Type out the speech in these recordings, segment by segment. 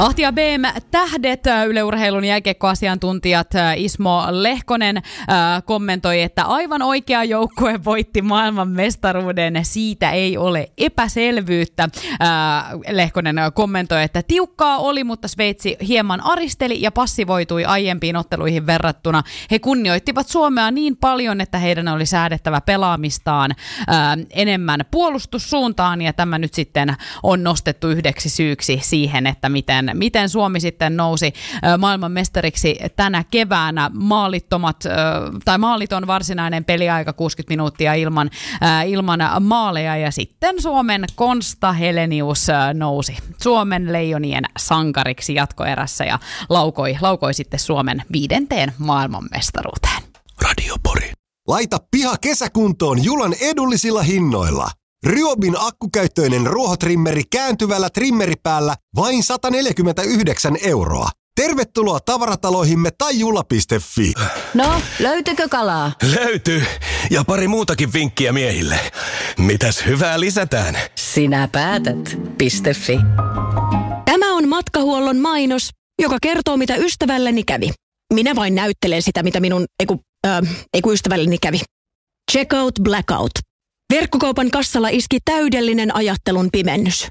Ahti ja BM tähdet, Yle Urheilun jääkiekkoasiantuntijat Ismo Lehkonen kommentoi, että aivan oikea joukkue voitti maailmanmestaruuden, siitä ei ole epäselvyyttä. Lehkonen kommentoi, että tiukkaa oli, mutta Sveitsi hieman aristeli ja passivoitui aiempiin otteluihin verrattuna. He kunnioittivat Suomea niin paljon, että heidän oli säädettävä pelaamistaan enemmän puolustussuuntaan, ja tämä nyt sitten on nostettu yhdeksi syyksi siihen, että miten Suomi sitten nousi maailmanmestariksi tänä keväänä. Maaliton varsinainen peliaika 60 minuuttia ilman maaleja, ja sitten Suomen Konsta Helenius nousi Suomen leijonien sankariksi jatkoerässä ja laukoi sitten Suomen 5. maailmanmestaruuteen. Radio Pori. Laita piha kesäkuntoon Julan edullisilla hinnoilla. Ryobin akkukäyttöinen ruohotrimmeri kääntyvällä trimmeripäällä vain 149 €. Tervetuloa tavarataloihimme tai jula.fi. No, löytyykö kalaa? Löytyy. Ja pari muutakin vinkkiä miehille. Mitäs hyvää lisätään? Sinä päätät. .fi. Tämä on matkahuollon mainos, joka kertoo, mitä ystävälleni kävi. Minä vain näyttelen sitä, mitä minun ystävälleni kävi. Checkout Blackout. Verkkokaupan kassalla iski täydellinen ajattelun pimennys.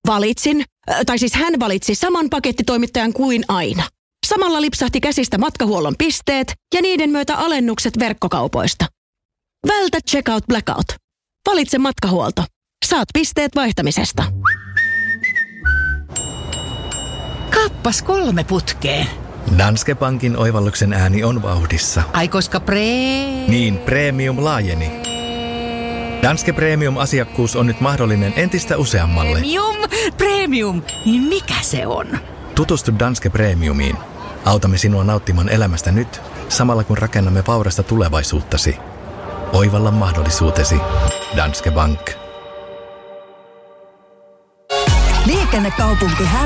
Hän valitsi saman pakettitoimittajan kuin aina. Samalla lipsahti käsistä matkahuollon pisteet ja niiden myötä alennukset verkkokaupoista. Vältä Checkout Blackout. Valitse matkahuolto. Saat pisteet vaihtamisesta. Kappas 3 putkeen. Danske Bankin oivalluksen ääni on vauhdissa. Ai koska Niin, premium laajeni. Danske Premium-asiakkuus on nyt mahdollinen entistä useammalle. Premium, niin mikä se on? Tutustu Danske Premiumiin. Autamme sinua nauttimaan elämästä nyt, samalla kun rakennamme vaurasta tulevaisuuttasi. Oivalla mahdollisuutesi. Danske Bank. Liikennekaupunki